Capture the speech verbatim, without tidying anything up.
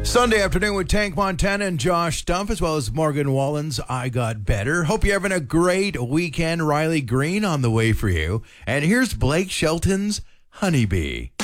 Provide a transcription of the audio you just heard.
Sunday afternoon with Tank Montana and Josh Stumpf, as well as Morgan Wallen's I Got Better. Hope you're having a great weekend. Riley Green on the way for you. And here's Blake Shelton's Honeybee.